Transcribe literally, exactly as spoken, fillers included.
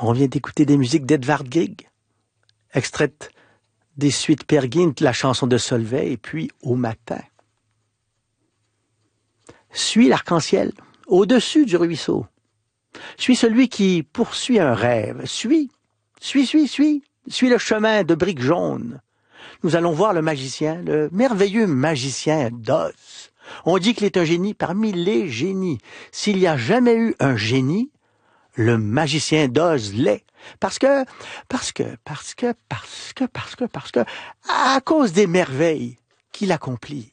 On vient d'écouter des musiques d'Edvard Grieg, extraites des suites Peer Gynt, la chanson de Solvay, et puis Au matin. Suis l'arc-en-ciel, au-dessus du ruisseau. Suis celui qui poursuit un rêve. Suis, suis, suis, suis, suis le chemin de briques jaunes. Nous allons voir le magicien, le merveilleux magicien d'Oz. On dit qu'il est un génie parmi les génies. S'il n'y a jamais eu un génie, le magicien d'Oz l'est. Parce que, parce que, parce que, parce que, parce que, parce que, à cause des merveilles qu'il accomplit.